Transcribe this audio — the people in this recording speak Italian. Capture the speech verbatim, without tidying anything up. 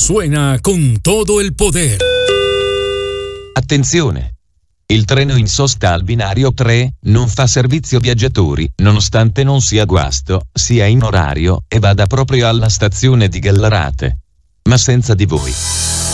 suena con todo el poder. Attenzione! Il treno in sosta al binario tre non fa servizio viaggiatori, nonostante non sia guasto, sia in orario e vada proprio alla stazione di Gallarate. Ma senza di voi.